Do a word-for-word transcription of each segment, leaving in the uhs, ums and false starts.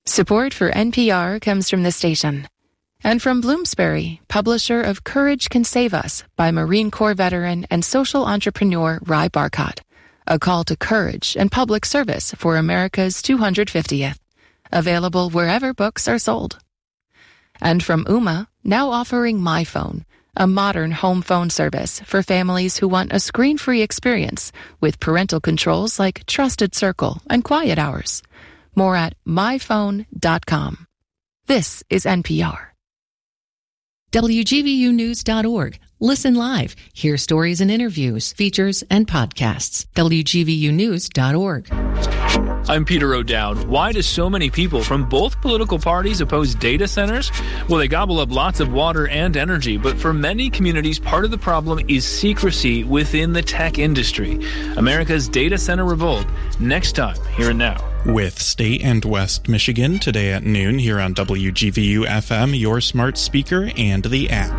Support for N P R comes from the station and from Bloomsbury, publisher of Courage Can Save Us by Marine Corps veteran and social entrepreneur Ry Barcott, a call to courage and public service for America's two hundred fiftieth. Available wherever books are sold. And from Ooma, now offering MyPhone, a modern home phone service for families who want a screen-free experience with parental controls like Trusted Circle and Quiet Hours. More at my phone dot com. This is N P R. W G V U news dot org. Listen live. Hear stories and interviews, features, and podcasts. W G V U news dot org. I'm Peter O'Dowd. Why do so many people from both political parties oppose data centers? Well, they gobble up lots of water and energy, but for many communities, part of the problem is secrecy within the tech industry. America's data center revolt, next time, here and now. With State and West Michigan today at noon here on W G V U F M, your smart speaker, and the app.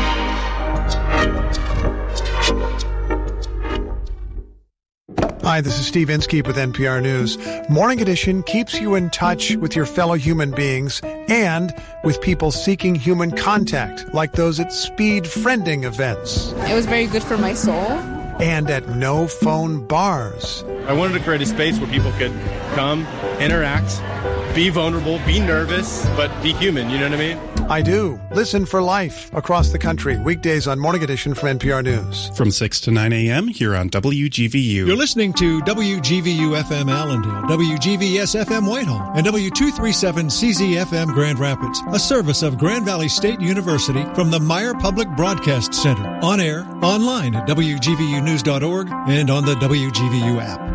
Hi, this is Steve Inskeep with N P R News. Morning Edition keeps you in touch with your fellow human beings and with people seeking human contact, like those at speed friending events. It was very good for my soul. And at no phone bars. I wanted to create a space where people could come, interact, be vulnerable, be nervous, but be human, you know what I mean? I do. Listen for life across the country. Weekdays on Morning Edition from N P R News. From six to nine a.m. here on W G V U. You're listening to W G V U F M Allendale, W G V S F M Whitehall, and W two thirty-seven C Z F M Grand Rapids, a service of Grand Valley State University from the Meyer Public Broadcast Center. On air, online at W G V U news dot org, and on the W G V U app.